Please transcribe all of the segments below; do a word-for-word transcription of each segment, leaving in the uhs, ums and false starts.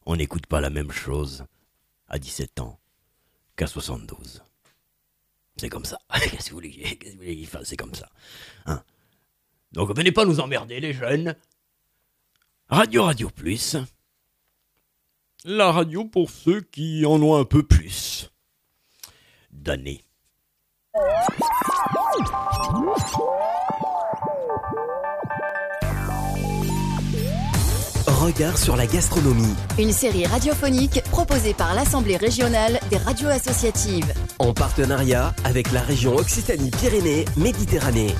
on n'écoute pas la même chose à dix-sept ans qu'à soixante-douze. C'est comme ça. Qu'est-ce que vous voulez, qu'est-ce que vous voulez qu'il fasse ? C'est comme ça. Hein ? Donc venez pas nous emmerder les jeunes. Radio Radio Plus. La radio pour ceux qui en ont un peu plus d'années. Regard sur la gastronomie. Une série radiophonique proposée par l'Assemblée régionale des radios associatives. En partenariat avec la région Occitanie-Pyrénées-Méditerranée.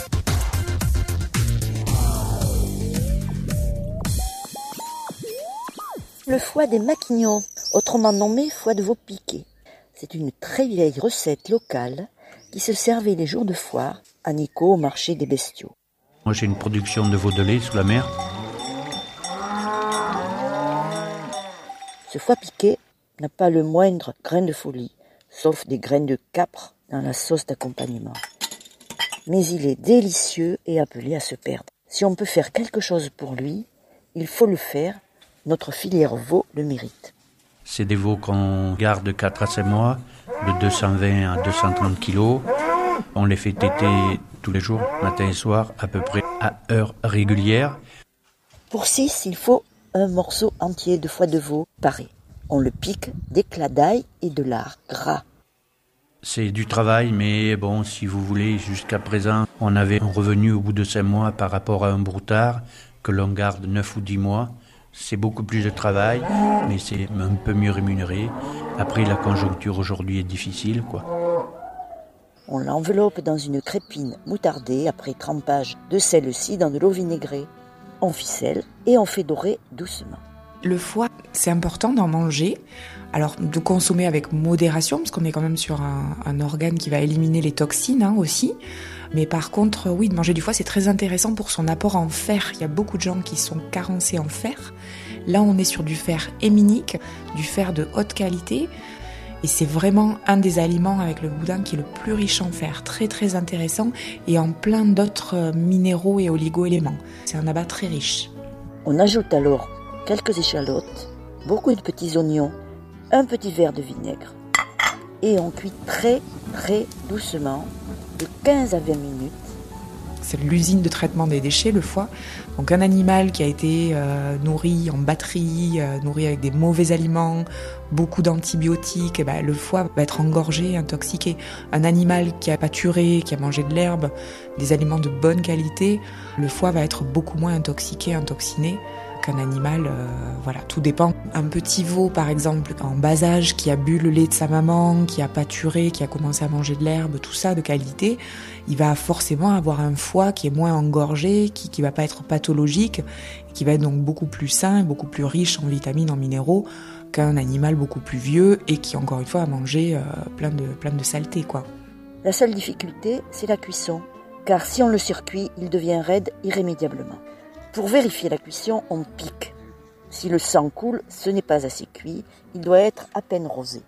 Le foie des Maquignons, autrement nommé foie de veau piqué. C'est une très vieille recette locale qui se servait les jours de foire en écho au marché des bestiaux. Moi j'ai une production de veau de lait sous la mer. Ce foie piqué n'a pas le moindre grain de folie, sauf des graines de capre dans la sauce d'accompagnement. Mais il est délicieux et appelé à se perdre. Si on peut faire quelque chose pour lui, il faut le faire. Notre filière veau le mérite. C'est des veaux qu'on garde quatre à cinq mois, de deux cent vingt à deux cent trente kilos. On les fait téter tous les jours, matin et soir, à peu près à heure régulière. Pour six, il faut un morceau entier de foie de veau paré. On le pique d'éclats d'ail et de lard gras. C'est du travail, mais bon, si vous voulez, jusqu'à présent, on avait un revenu au bout de cinq mois par rapport à un broutard que l'on garde neuf ou dix mois. C'est beaucoup plus de travail, mais c'est un peu mieux rémunéré. Après, la conjoncture aujourd'hui est difficile, quoi. On l'enveloppe dans une crépine moutardée après trempage de celle-ci dans de l'eau vinaigrée. On ficelle et on fait dorer doucement. Le foie, c'est important d'en manger. Alors, de consommer avec modération, parce qu'on est quand même sur un, un organe qui va éliminer les toxines hein, aussi. Mais par contre, oui, de manger du foie, c'est très intéressant pour son apport en fer. Il y a beaucoup de gens qui sont carencés en fer. Là, on est sur du fer héminique, du fer de haute qualité. Et c'est vraiment un des aliments avec le boudin qui est le plus riche en fer. Très, très intéressant et en plein d'autres minéraux et oligo-éléments. C'est un abat très riche. On ajoute alors quelques échalotes, beaucoup de petits oignons, un petit verre de vinaigre. Et on cuit très, très doucement, de quinze à vingt minutes. C'est l'usine de traitement des déchets, le foie. Donc un animal qui a été euh, nourri en batterie, euh, nourri avec des mauvais aliments, beaucoup d'antibiotiques, et ben, le foie va être engorgé, intoxiqué. Un animal qui a pâturé, qui a mangé de l'herbe, des aliments de bonne qualité, le foie va être beaucoup moins intoxiqué, intoxiné qu'un animal. Euh, voilà, tout dépend. Un petit veau, par exemple, en bas âge, qui a bu le lait de sa maman, qui a pâturé, qui a commencé à manger de l'herbe, tout ça de qualité, il va forcément avoir un foie qui est moins engorgé, qui qui va pas être pathologique, qui va être donc beaucoup plus sain, beaucoup plus riche en vitamines, en minéraux, qu'un animal beaucoup plus vieux et qui, encore une fois, a mangé euh, plein de plein de saletés, quoi. La seule difficulté, c'est la cuisson, car si on le surcuit, il devient raide irrémédiablement. Pour vérifier la cuisson, on pique. Si le sang coule, ce n'est pas assez cuit, il doit être à peine rosé.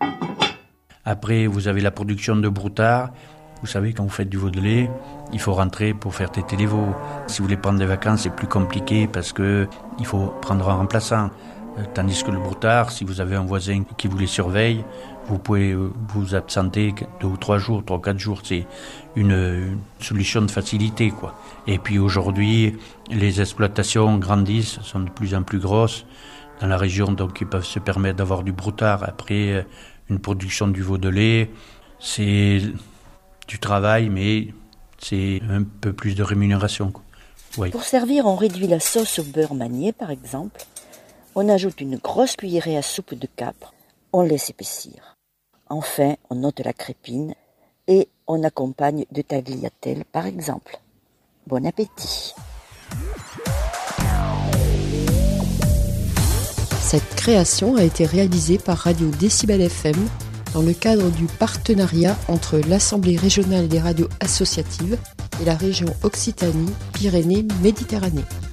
Après, vous avez la production de broutard. Vous savez, quand vous faites du veau de lait, il faut rentrer pour faire téter les veaux. Si vous voulez prendre des vacances, c'est plus compliqué parce que il faut prendre un remplaçant. Tandis que le broutard, si vous avez un voisin qui vous les surveille, vous pouvez vous absenter deux ou trois jours, trois ou quatre jours. C'est une, une solution de facilité, quoi. Et puis aujourd'hui, les exploitations grandissent, sont de plus en plus grosses dans la région, donc ils peuvent se permettre d'avoir du broutard. Après, une production du veau de lait, c'est du travail, mais c'est un peu plus de rémunération, quoi. Oui. Pour servir, on réduit la sauce au beurre manié, par exemple. On ajoute une grosse cuillerée à soupe de capre. On laisse épaissir. Enfin, on ôte la crépine et on accompagne de tagliatelle, par exemple. Bon appétit. Cette création a été réalisée par Radio Décibel F M dans le cadre du partenariat entre l'Assemblée régionale des radios associatives et la région Occitanie-Pyrénées-Méditerranée.